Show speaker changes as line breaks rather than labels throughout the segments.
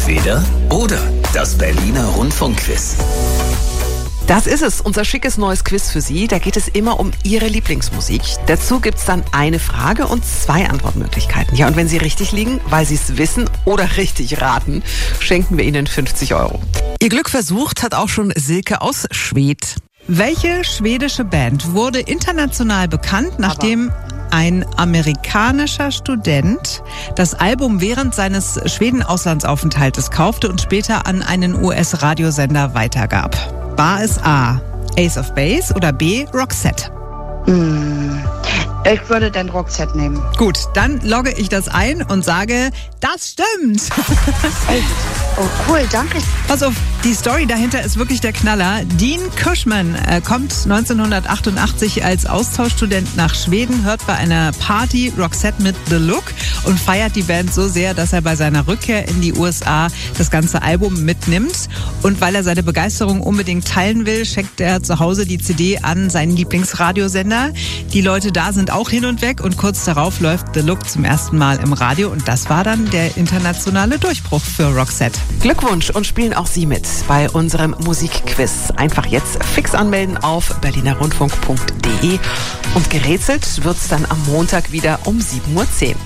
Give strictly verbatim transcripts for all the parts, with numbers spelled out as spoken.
Entweder oder. Das Berliner Rundfunkquiz.
Das ist es, unser schickes neues Quiz für Sie. Da geht es immer um Ihre Lieblingsmusik. Dazu gibt es dann eine Frage und zwei Antwortmöglichkeiten. Ja, und wenn Sie richtig liegen, weil Sie es wissen oder richtig raten, schenken wir Ihnen fünfzig Euro.
Ihr Glück versucht hat auch schon Silke aus Schwedt. Welche schwedische Band wurde international bekannt, nachdem ein amerikanischer Student das Album während seines Schweden-Auslandsaufenthaltes kaufte und später an einen U S-Radiosender weitergab? War es A, Ace of Base oder B, Roxette?
Hm, ich würde den Roxette nehmen.
Gut, dann logge ich das ein und sage, das stimmt.
Echt? Oh cool, danke.
Pass auf, die Story dahinter ist wirklich der Knaller. Dean Cushman äh, kommt neunzehnhundertachtundachtzig als Austauschstudent nach Schweden, hört bei einer Party Roxette mit The Look und feiert die Band so sehr, dass er bei seiner Rückkehr in die U S A das ganze Album mitnimmt. Und weil er seine Begeisterung unbedingt teilen will, schenkt er zu Hause die C D an seinen Lieblingsradiosender. Die Leute da sind auch hin und weg und kurz darauf läuft The Look zum ersten Mal im Radio und das war dann der internationale Durchbruch für Roxette.
Glückwunsch und spielen auch Sie mit bei unserem Musikquiz. Einfach jetzt fix anmelden auf berlinerrundfunk punkt de und gerätselt wird's dann am Montag wieder um sieben Uhr zehn.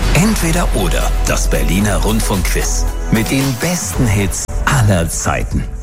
Entweder oder. Das Berliner Rundfunkquiz. Mit den besten Hits aller Zeiten.